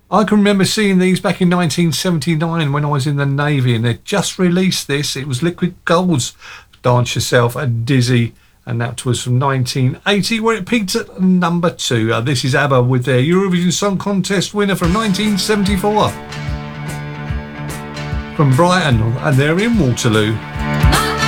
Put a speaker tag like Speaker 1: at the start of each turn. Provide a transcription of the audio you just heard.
Speaker 1: I can remember seeing these back in 1979 when I was in the Navy, and they'd just released this. It was Liquid Gold's Dance Yourself and Dizzy, and that was from 1980, where it peaked at number 2. This is ABBA with their Eurovision Song Contest winner from 1974. From Brighton, and they're in Waterloo.